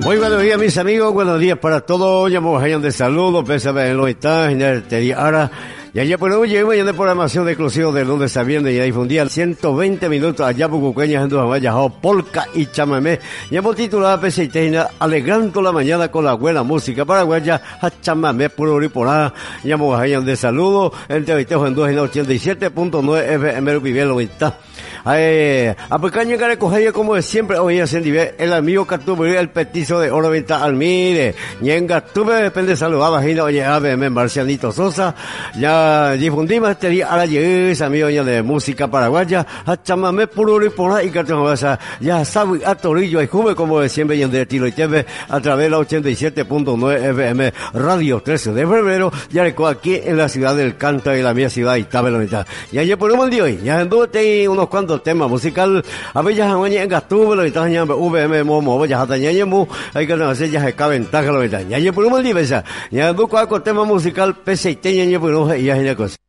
Muy buenos días, mis amigos, buenos días para todos. Llamamos a de saludos, pésame en los instantes, en el Teriara. Y allá por hoy llegamos de programación de exclusivo de lunes a viernes y difundía 120 minutos allá por Cuqueñas en Duhamaya, polka y chamamé. Y hemos titulado Peseiteina, alegrando la mañana con la buena música paraguaya, a chamamé puro y por nada. Llamamos a de saludos, en Tevistejo en 87.9 FM Viviendo Vista. A pecaña que recoger como de siempre hoy en nivel el amigo Catubri, el petizo de Oro Venta Almire, Ñenga Tuve, depende saludar vagina, oye, ABM Marcianito Sosa, ya difundimos este día a la llegada, amigo de música paraguaya, a chamamé puro y por ahí, ya sabe, a Torillo y Juve como de siempre y en de Tilo y TV, a través de la 87.9 FM Radio 13 de febrero, ya aquí en la ciudad del Canta y la mía ciudad Itabelonita. Y ayer por el día hoy, ya anduve unos cuantos tema musical a ver ya mañana en Gastúbelo y taña VM momo ya taña mu hay que hacer ya que ventaja lo ya por un día ya busco algo tema musical peseiteña y por no ya es cosa